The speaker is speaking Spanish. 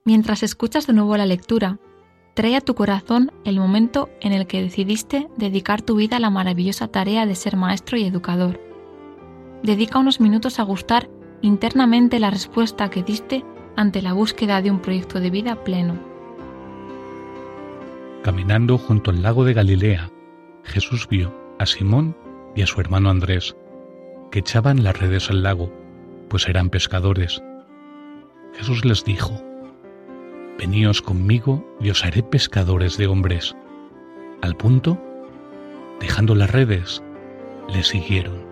Mientras escuchas de nuevo la lectura, trae a tu corazón el momento en el que decidiste dedicar tu vida a la maravillosa tarea de ser maestro y educador. Dedica unos minutos a gustar internamente la respuesta que diste ante la búsqueda de un proyecto de vida pleno. Caminando junto al lago de Galilea, Jesús vio a Simón y a su hermano Andrés, que echaban las redes al lago, pues eran pescadores. Jesús les dijo: «Veníos conmigo y os haré pescadores de hombres». Al punto, dejando las redes, le siguieron.